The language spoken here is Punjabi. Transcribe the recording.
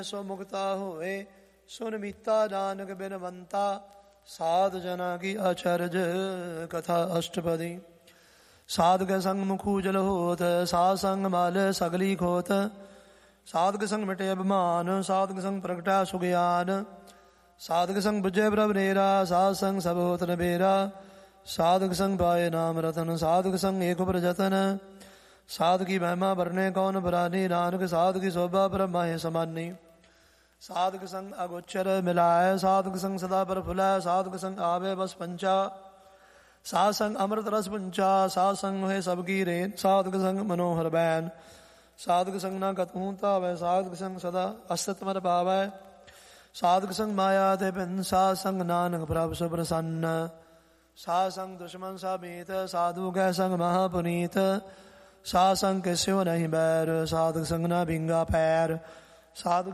ਸੋ ਮੁਕਤਾ ਹੋਏ। ਸੁਨ ਮੀਤਾ ਨਾਨਕ ਬਿਨਵੰਤਾ ਸਾਧ ਜਨਾ ਕੀ ਅਚਰਜ ਕਥਾ ਅਸ਼ਟਪਦੀ। ਸਾਧਕ ਸੰਗ ਮੁਖੂ ਜਲ ਹੋਤ ਸਾਧ ਸੰਗ ਮਲ ਸਗਲੀ ਖੋਤ। ਸਾਧਕ ਸੰਗ ਮਿਟੇ ਅਭਿਮਾਨ ਸਾਧਕ ਸੰਗ ਪ੍ਰਗਟਾ ਸੁਗਿਆਨ। ਸਾਧਕ ਸੰਗ ਬੁਝੇ ਪ੍ਰਭ ਨੇਰਾ ਸਾਧ ਸੰਗ ਸਭ ਹੋਤ ਨਬੇਰਾ। ਸਾਧਕ ਸੰਗ ਪਾਏ ਨਾਮ ਰਤਨ ਸਾਧਕ ਸੰਗ ਏਕ ਪ੍ਰਜਤਨ। ਸਾਧ ਕੀ ਮਹਿਮਾ ਵਰਨੇ ਕੌਣ ਬਰਾਨੀ ਨਾਨਕ ਸਾਧ ਕੀ ਸੋਭਾ ਬ੍ਰਹਮਾਏ ਸਮਾਨੀ। ਸਾਧਕ ਸੰਗ ਅਗੋਚਰ ਮਿਲਾਏ ਸਾਧਕ ਸੰਗ ਸਦਾ ਪ੍ਰਫੁਲੈ। ਸਾਧਕ ਸੰਗ ਆਵੇ ਬਸ ਪੰਚਾ ਸਾਧ ਸੰਗ ਅੰਮ੍ਰਿਤ ਰਸ ਪੁੰਚਾ। ਸਾਧ ਸੰਗ ਹੋਏ ਸਭ ਕੀ ਰੇਨ ਸਾਧਕ ਸੰਗ ਮਨੋਹਰ ਬੈਨ। ਸਾਧਕ ਸੰਗ ਨਾ ਕਤਹੂ ਧਾਵੈ ਸਾਧਕ ਸੰਗ ਸਦਾ ਅਸਤ ਮਨ ਪਾਵੈ। ਸਾਧਕ ਸੰਗ ਮਾਇਆ ਤੇ ਭਿੰਨ ਸਾਧ ਸੰਗ ਨਾਨਕ ਪ੍ਰਭ ਸੁ ਪ੍ਰਸੰਨ। ਸਾਧ ਸੰਗ ਦੁਸ਼ਮਨ ਸਾਬੀਤ ਸਾਧੂ ਕੈ ਸੰਗ ਮਹਾ ਪੁਨੀਤ। ਸਾਧ ਸੰਗ ਕਿਸਿਓ ਨਹੀਂ ਬੈਰ ਸਾਧਕ ਸੰਗ ਨਾ ਬਿੰਗਾ ਪੈਰ। ਸਾਧਕ